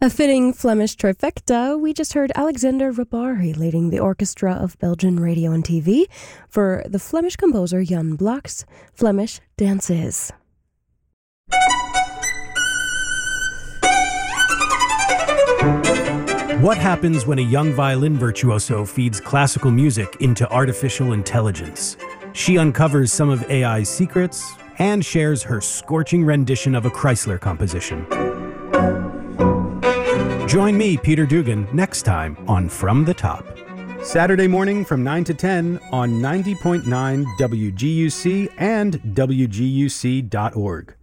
A fitting Flemish trifecta, we just heard Alexander Rybary leading the orchestra of Belgian radio and TV for the Flemish composer Jan Blok's Flemish Dances. What happens when a young violin virtuoso feeds classical music into artificial intelligence? She uncovers some of AI's secrets and shares her scorching rendition of a Chrysler composition. Join me, Peter Dugan, next time on From the Top. Saturday morning from 9 to 10 on 90.9 WGUC and WGUC.org.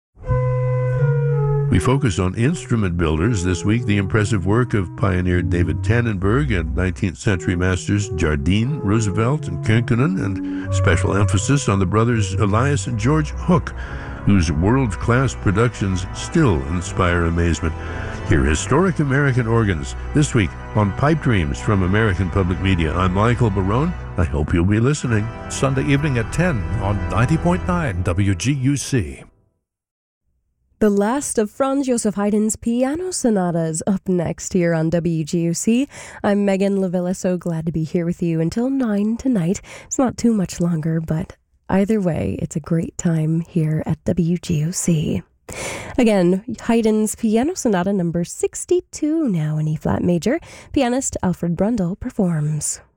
We focus on instrument builders this week, the impressive work of pioneer David Tannenberg and 19th century masters Jardine, Roosevelt, and Könkönen, and special emphasis on the brothers Elias and George Hook, whose world-class productions still inspire amazement. Hear historic American organs this week on Pipe Dreams from American Public Media. I'm Michael Barone. I hope you'll be listening. Sunday evening at 10 on 90.9 WGUC. The last of Franz Joseph Haydn's piano sonatas up next here on WGUC. I'm Megan Lavilla, so glad to be here with you until 9 tonight. It's not too much longer, but either way, it's a great time here at WGUC. Again, Haydn's Piano Sonata number 62, now in E-flat major. Pianist Alfred Brundle performs.